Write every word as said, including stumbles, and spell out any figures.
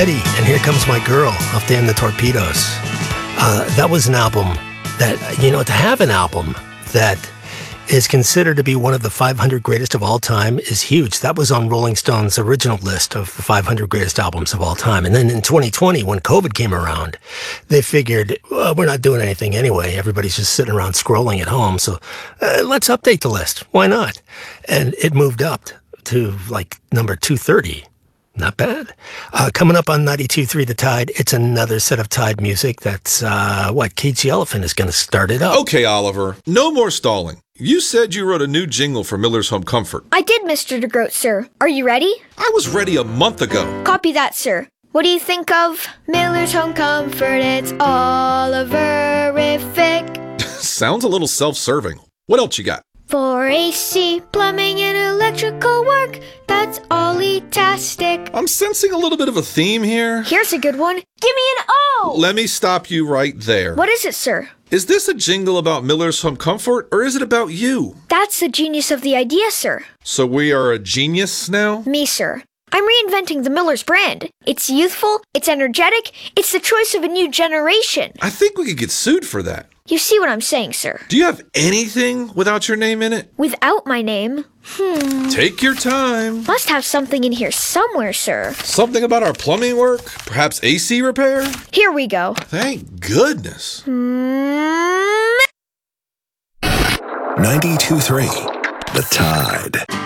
Petty, and Here Comes My Girl off Damn the Torpedoes. Uh, that was an album that, you know, to have an album that is considered to be one of the five hundred greatest of all time is huge. That was on Rolling Stone's original list of the five hundred greatest albums of all time. And then in twenty twenty, when COVID came around, they figured, well, we're not doing anything anyway. Everybody's just sitting around scrolling at home. So uh, let's update the list. Why not? And it moved up to like number two thirty. Not bad. Uh, coming up on ninety-two point three The Tide, it's another set of Tide music. That's, uh, what, Cage the Elephant is going to start it up. Okay, Oliver, no more stalling. You said you wrote a new jingle for Miller's Home Comfort. I did, Mister DeGroat, sir. Are you ready? I was ready a month ago. Copy that, sir. What do you think of Miller's Home Comfort? It's Oliverific. Sounds a little self-serving. What else you got? For A C, plumbing, and electrical work, that's Ollie-tastic. I'm sensing a little bit of a theme here. Here's a good one. Give me an O! Let me stop you right there. What is it, sir? Is this a jingle about Miller's Home Comfort, or is it about you? That's the genius of the idea, sir. So we are a genius now? Me, sir. I'm reinventing the Miller's brand. It's youthful, it's energetic, it's the choice of a new generation. I think we could get sued for that. You see what I'm saying, sir? Do you have anything without your name in it? Without my name? Hmm. Take your time. Must have something in here somewhere, sir. Something about our plumbing work? Perhaps A C repair? Here we go. Thank goodness. Hmm. ninety-two point three The Tide.